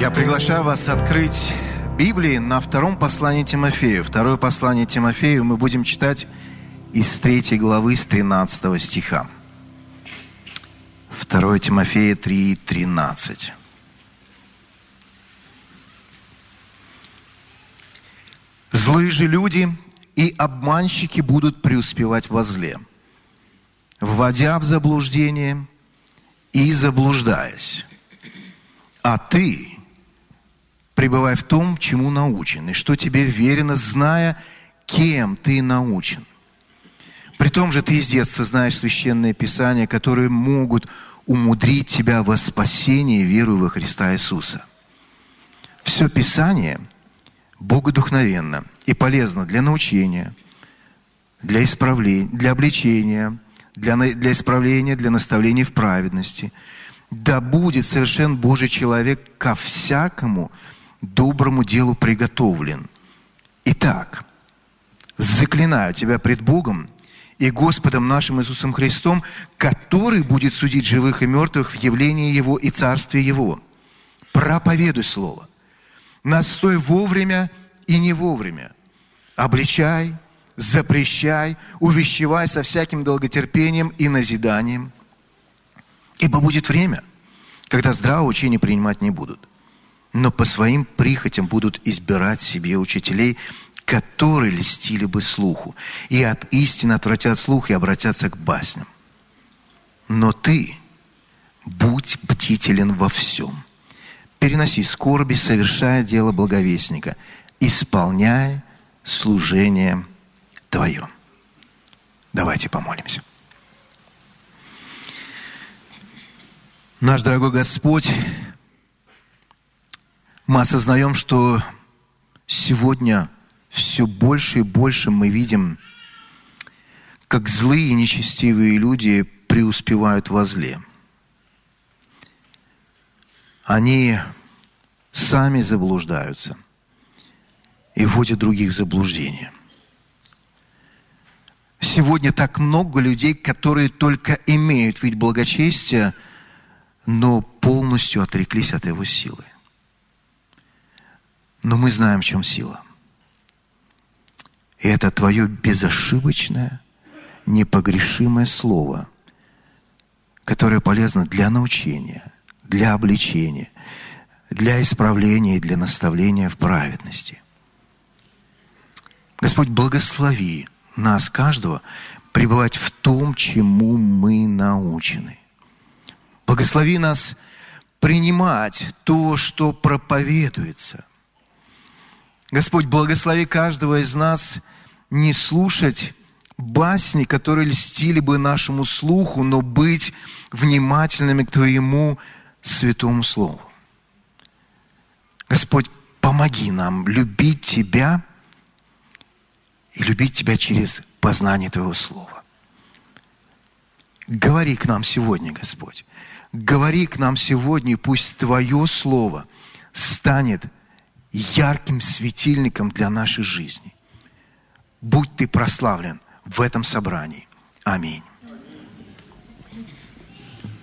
Я приглашаю вас открыть Библии на втором послании Тимофею. Второе послание Тимофею мы будем читать из 3 главы, с 13 стиха. 2 Тимофея 3:13. «Злые же люди и обманщики будут преуспевать во зле, вводя в заблуждение и заблуждаясь. А ты пребывай в том, чему научен, и что тебе верено, зная, кем ты научен. При том же ты с детства знаешь священные писания, которые могут умудрить тебя во спасение верою во Христа Иисуса. Все Писание богодухновенно и полезно для научения, для исправления, для обличения, для исправления, для наставления в праведности. Да будет совершен Божий человек ко всякому доброму делу приготовлен. Итак, заклинаю тебя пред Богом и Господом нашим Иисусом Христом, который будет судить живых и мертвых в явлении Его и Царстве Его. Проповедуй Слово. Настой вовремя и не вовремя. Обличай, запрещай, увещевай со всяким долготерпением и назиданием. Ибо будет время, когда здравого учения принимать не будут, но по своим прихотям будут избирать себе учителей, которые льстили бы слуху, и от истины отвратят слух и обратятся к басням. Но ты будь бдителен во всем. Переноси скорби, совершая дело благовестника, исполняя служение твое». Давайте помолимся. Наш дорогой Господь, мы осознаем, что сегодня все больше и больше мы видим, как злые и нечестивые люди преуспевают во зле. Они сами заблуждаются и вводят других в заблуждение. Сегодня так много людей, которые только имеют вид благочестия, но полностью отреклись от его силы. Но мы знаем, в чем сила. И это Твое безошибочное, непогрешимое Слово, которое полезно для научения, для обличения, для исправления и для наставления в праведности. Господь, благослови нас, каждого, пребывать в том, чему мы научены. Благослови нас принимать то, что проповедуется. Господь, благослови каждого из нас не слушать басни, которые льстили бы нашему слуху, но быть внимательными к Твоему святому Слову. Господь, помоги нам любить Тебя и любить Тебя через познание Твоего Слова. Говори к нам сегодня, Господь. Говори к нам сегодня, и пусть Твое Слово станет ярким светильником для нашей жизни. Будь Ты прославлен в этом собрании. Аминь.